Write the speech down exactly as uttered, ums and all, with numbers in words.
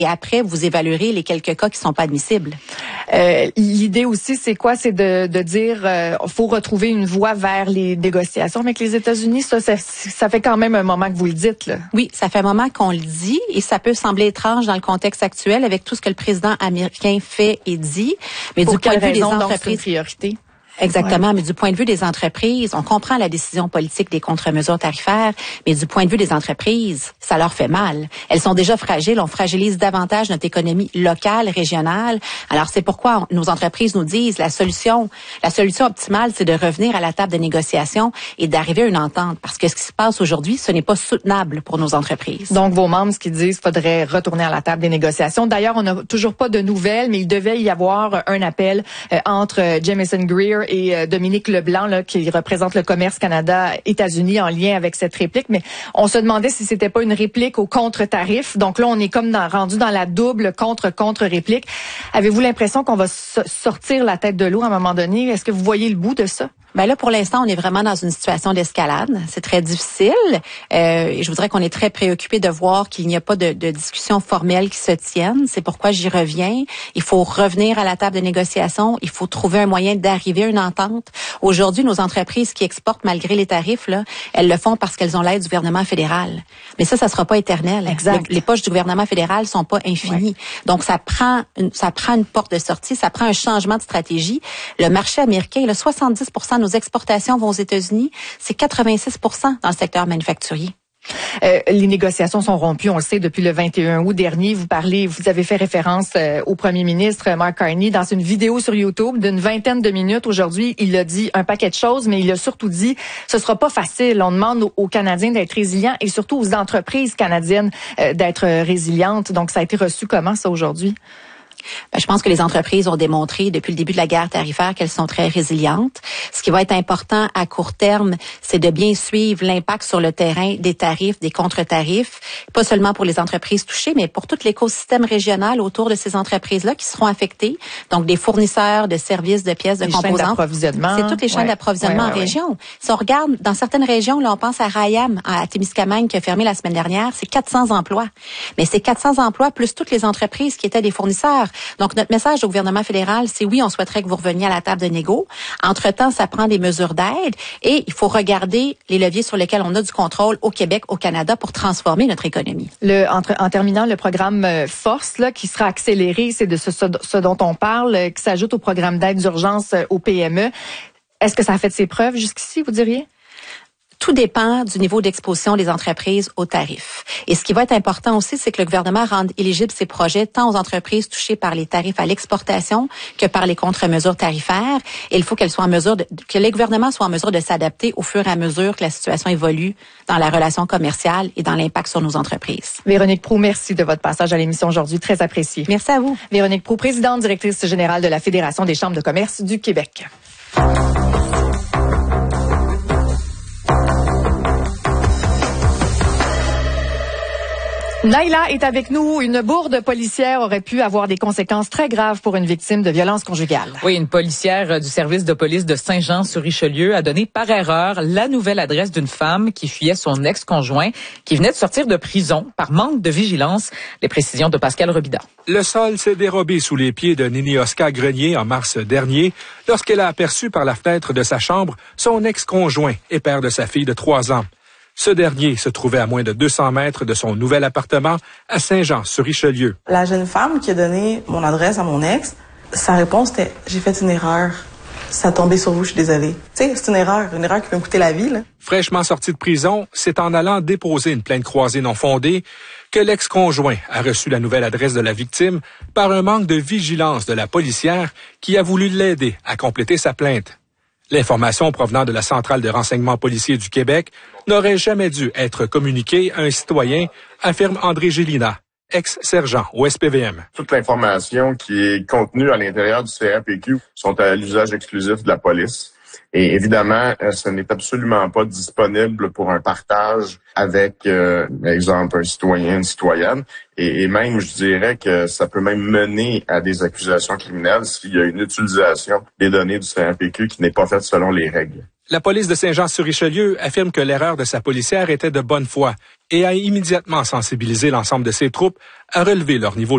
Et après, vous évaluerez les quelques cas qui sont pas admissibles. Euh, l'idée aussi, c'est quoi? C'est de, de dire, euh, faut retrouver une voie vers les négociations avec les États-Unis. Ça, ça, ça fait quand même un moment que vous le dites, là. Oui, ça fait un moment qu'on le dit et ça peut sembler étrange dans le contexte actuel avec tout ce que le président américain fait et dit. Mais Pour du point de vue des raison, entreprises, donc, c'est une priorité. Exactement, ouais. mais du point de vue des entreprises, on comprend la décision politique des contre-mesures tarifaires, mais du point de vue des entreprises, ça leur fait mal. Elles sont déjà fragiles, on fragilise davantage notre économie locale, régionale. Alors c'est pourquoi on, nos entreprises nous disent la solution, la solution optimale, c'est de revenir à la table de négociation et d'arriver à une entente, parce que ce qui se passe aujourd'hui, ce n'est pas soutenable pour nos entreprises. Donc vos membres, ce qu'ils disent, faudrait retourner à la table des négociations. D'ailleurs, on n'a toujours pas de nouvelles, mais il devait y avoir un appel euh, entre Jamieson Greer et euh, Dominique Leblanc, là, qui représente le commerce Canada-États-Unis en lien avec cette réplique. Mais on se demandait si c'était pas une réplique au contre-tarif. Donc là, on est comme dans, rendu dans la double contre-contre-réplique. Avez-vous l'impression qu'on va so- sortir la tête de l'eau à un moment donné? Est-ce que vous voyez le bout de ça? Ben là, pour l'instant, on est vraiment dans une situation d'escalade. C'est très difficile. Euh, et je voudrais qu'on est très préoccupé de voir qu'il n'y a pas de, de discussion formelle qui se tienne. C'est pourquoi j'y reviens. Il faut revenir à la table de négociation. Il faut trouver un moyen d'arriver à une entente. Aujourd'hui, nos entreprises qui exportent malgré les tarifs, là, elles le font parce qu'elles ont l'aide du gouvernement fédéral. Mais ça, ça sera pas éternel. Exact. Les, les poches du gouvernement fédéral sont pas infinies. Ouais. Donc, ça prend une, ça prend une porte de sortie. Ça prend un changement de stratégie. Le marché américain, là, soixante-dix pour cent de nos exportations vont aux États-Unis, c'est quatre-vingt-six pour cent dans le secteur manufacturier. Euh, les négociations sont rompues, on le sait, depuis le vingt et un août dernier. Vous parlez, vous avez fait référence euh, au premier ministre Mark Carney dans une vidéo sur YouTube d'une vingtaine de minutes. Aujourd'hui, il a dit un paquet de choses, mais il a surtout dit ce sera pas facile. On demande aux, aux Canadiens d'être résilients et surtout aux entreprises canadiennes euh, d'être résilientes. Donc, ça a été reçu comment, ça, aujourd'hui? Ben, je pense que les entreprises ont démontré depuis le début de la guerre tarifaire qu'elles sont très résilientes. Ce qui va être important à court terme, c'est de bien suivre l'impact sur le terrain des tarifs, des contre-tarifs, pas seulement pour les entreprises touchées, mais pour tout l'écosystème régional autour de ces entreprises-là qui seront affectées. Donc, des fournisseurs de services, de pièces, de les composants. Chaînes d'approvisionnement. C'est toutes les chaînes ouais. d'approvisionnement ouais, ouais, en région. Ouais. Si on regarde dans certaines régions, là, on pense à Rayam, à Témiscamingue, qui a fermé la semaine dernière, c'est quatre cents emplois. Mais c'est quatre cents emplois plus toutes les entreprises qui étaient des fournisseurs. Donc, notre message au gouvernement fédéral, c'est oui, on souhaiterait que vous reveniez à la table de négo. Entre-temps, ça prend des mesures d'aide et il faut regarder les leviers sur lesquels on a du contrôle au Québec, au Canada, pour transformer notre économie. Le, entre, en terminant, le programme Force, là, qui sera accéléré, c'est de ce, ce, ce dont on parle, qui s'ajoute au programme d'aide d'urgence aux P M E. Est-ce que ça a fait ses preuves jusqu'ici, vous diriez? Tout dépend du niveau d'exposition des entreprises aux tarifs. Et ce qui va être important aussi, c'est que le gouvernement rende éligibles ces projets tant aux entreprises touchées par les tarifs à l'exportation que par les contre-mesures tarifaires. Et il faut qu'elles soient en mesure de, que les gouvernements soient en mesure de s'adapter au fur et à mesure que la situation évolue dans la relation commerciale et dans l'impact sur nos entreprises. Véronique Proulx, merci de votre passage à l'émission aujourd'hui. Très apprécié. Merci à vous. Véronique Proulx, présidente directrice générale de la Fédération des chambres de commerce du Québec. Naila est avec nous. Une bourde policière aurait pu avoir des conséquences très graves pour une victime de violence conjugale. Oui, une policière du service de police de Saint-Jean-sur-Richelieu a donné par erreur la nouvelle adresse d'une femme qui fuyait son ex-conjoint qui venait de sortir de prison par manque de vigilance. Les précisions de Pascal Robida. Le sol s'est dérobé sous les pieds de Nini-Oscar Grenier en mars dernier lorsqu'elle a aperçu par la fenêtre de sa chambre son ex-conjoint et père de sa fille de trois ans. Ce dernier se trouvait à moins de deux cents mètres de son nouvel appartement à Saint-Jean-sur-Richelieu. La jeune femme qui a donné mon adresse à mon ex, sa réponse était « J'ai fait une erreur. Ça a tombé sur vous, je suis désolée. » Tu sais, c'est une erreur, une erreur qui peut me coûter la vie, là. Fraîchement sorti de prison, c'est en allant déposer une plainte croisée non fondée que l'ex-conjoint a reçu la nouvelle adresse de la victime par un manque de vigilance de la policière qui a voulu l'aider à compléter sa plainte. L'information provenant de la Centrale de renseignement policier du Québec n'aurait jamais dû être communiquée à un citoyen, affirme André Gélina, ex-sergent au S P V M. Toute l'information qui est contenue à l'intérieur du C R P Q sont à l'usage exclusif de la police. Et évidemment, ce n'est absolument pas disponible pour un partage avec, euh, par exemple, un citoyen, une citoyenne. Et, et même, je dirais que ça peut même mener à des accusations criminelles s'il y a une utilisation des données du C R P Q qui n'est pas faite selon les règles. La police de Saint-Jean-sur-Richelieu affirme que l'erreur de sa policière était de bonne foi et a immédiatement sensibilisé l'ensemble de ses troupes à relever leur niveau